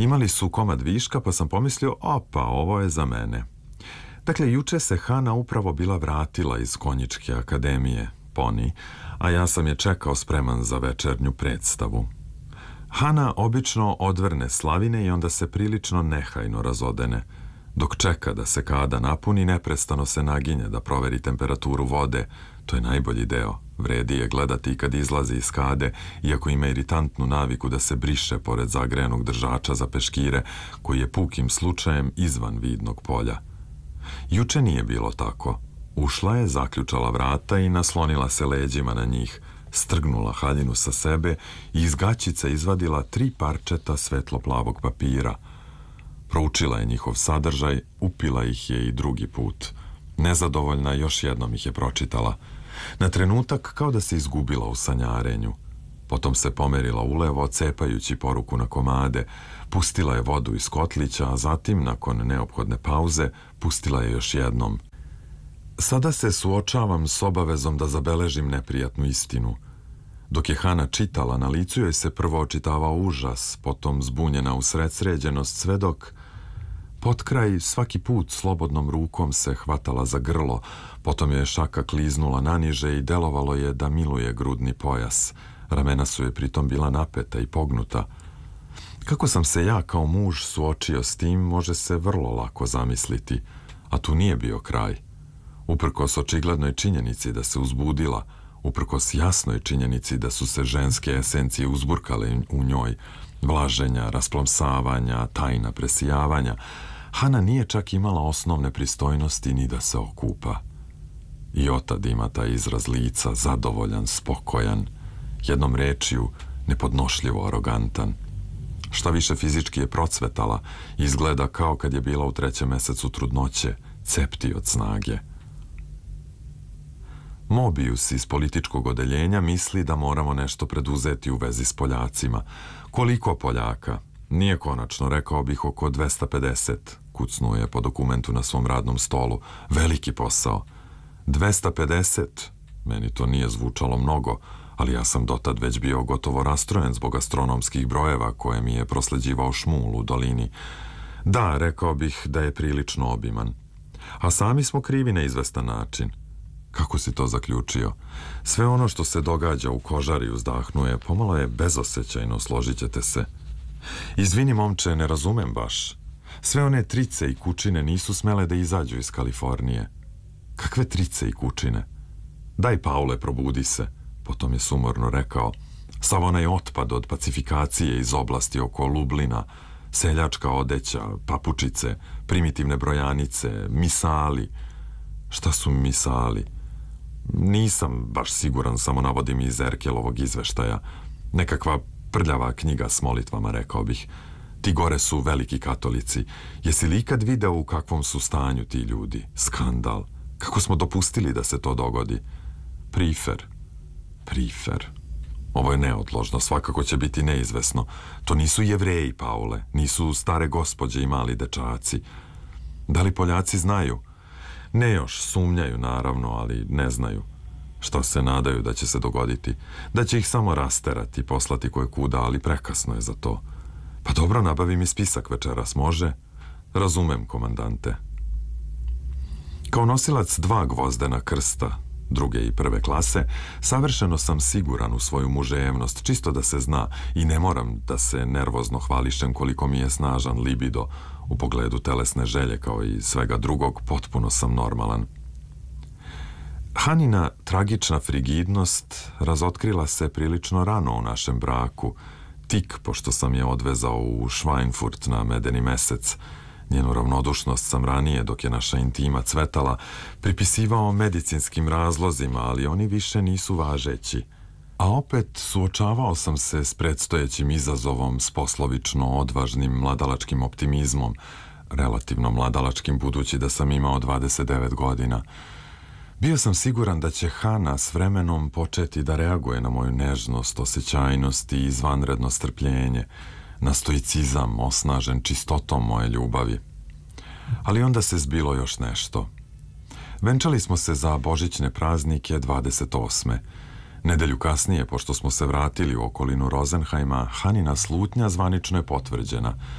Imali su komad viška, pa sam pomislio, opa, ovo je za mene. Dakle, juče se Hana upravo bila vratila iz Konjičke akademije, Poni, a ja sam je čekao spreman za večernju predstavu. Hana obično odvrne slavine i onda se prilično nehajno razodene. Dok čeka da se kada napuni, neprestano se naginje da proveri temperaturu vode. To je najbolji deo. Vredi je gledati i kad izlazi iz kade, iako ima iritantnu naviku da se briše pored zagrejanog držača za peškire, koji je pukim slučajem izvan vidnog polja. Juče nije bilo tako. Ušla je, zaključala vrata i naslonila se leđima na njih, strgnula haljinu sa sebe i iz gaćice izvadila 3 parčeta svetlo-plavog papira. Proučila je njihov sadržaj, upila ih je i drugi put. Nezadovoljna još jednom ih je pročitala. Na trenutak kao da se izgubila u sanjarenju. Potom se pomerila ulevo, cepajući poruku na komade, pustila je vodu iz kotlića, a zatim, nakon neophodne pauze, pustila je još jednom. Sada se suočavam s obavezom da zabeležim neprijatnu istinu. Dok je Hana čitala, na licu joj se prvo očitavao užas, potom zbunjena usredsređenost, sve dok potkraj svaki put slobodnom rukom se hvatala za grlo, potom je šaka kliznula naniže i delovalo je da miluje grudni pojas. Ramena su je pritom bila napeta i pognuta. Kako sam se ja kao muž suočio s tim, može se vrlo lako zamisliti, a tu nije bio kraj. Uprkos očiglednoj činjenici da se uzbudila, uprkos jasnoj činjenici da su se ženske esencije uzburkale u njoj, vlaženja, rasplomsavanja, tajna presijavanja, Hana nije čak imala osnovne pristojnosti ni da se okupa. I otad ima taj izraz lica, zadovoljan, spokojan, jednom rečju nepodnošljivo arogantan. Šta više, fizički je procvetala, izgleda kao kad je bila u 3. mesecu trudnoće, cepti od snage. Mobius iz političkog odeljenja misli da moramo nešto preduzeti u vezi s Poljacima. Koliko Poljaka? Nije konačno, rekao bih oko 250, kucnuo je po dokumentu na svom radnom stolu. Veliki posao. 250? Meni to nije zvučalo mnogo, ali ja sam dotad već bio gotovo rastrojen zbog astronomskih brojeva koje mi je prosleđivao Šmul u dolini. Da, rekao bih da je prilično obiman. A sami smo krivi na izvestan način. Kako si to zaključio? Sve ono što se događa u kožari, uzdahnuje, pomalo je bezosećajno, složit ćete se. Izvini, momče, ne razumem baš. Sve one trice i kučine nisu smele da izađu iz Kalifornije. Kakve trice i kučine? Daj, Paule, probudi se. Potom je sumorno rekao, sav onaj otpad od pacifikacije iz oblasti oko Lublina, seljačka odeća, papučice, primitivne brojanice, misali. Šta su misali? Nisam baš siguran, samo navodim iz Erkelovog izveštaja. Nekakva prljava knjiga s molitvama, rekao bih. Ti gore su veliki katolici. Jesi li ikad video u kakvom su stanju ti ljudi? Skandal. Kako smo dopustili da se to dogodi? Prifer. Ovo je neodložno, svakako će biti neizvesno. To nisu Jevreji, Paule, nisu stare gospođe i mali dečaci. Da li Poljaci znaju? Ne još, sumnjaju naravno, ali ne znaju. Što se nadaju da će se dogoditi? Da će ih samo rasterati, poslati koje kuda, ali prekasno je za to. Pa dobro, nabavi mi spisak večeras, može? Razumem, komandante. Kao nosilac 2 gvozdena krsta, 2. i 1. klase, savršeno sam siguran u svoju muževnost, čisto da se zna, i ne moram da se nervozno hvališem koliko mi je snažan libido. U pogledu telesne želje kao i svega drugog potpuno sam normalan. Hanina tragična frigidnost razotkrila se prilično rano u našem braku, tik pošto sam je odvezao u Schweinfurt na medeni mesec. Njenu ravnodušnost sam ranije, dok je naša intima cvetala, pripisivao medicinskim razlozima, ali oni više nisu važeći. A opet suočavao sam se s predstojećim izazovom, s poslovično odvažnim mladalačkim optimizmom, relativno mladalačkim budući da sam imao 29 godina. Bio sam siguran da će Hana s vremenom početi da reaguje na moju nežnost, osjećajnost i izvanredno strpljenje, na stoicizam osnažen čistotom moje ljubavi. Ali onda se zbilo još nešto. Venčali smo se za božićne praznike 28. Nedelju kasnije, pošto smo se vratili u okolinu Rozenheima, Hanina slutnja zvanično je potvrđena.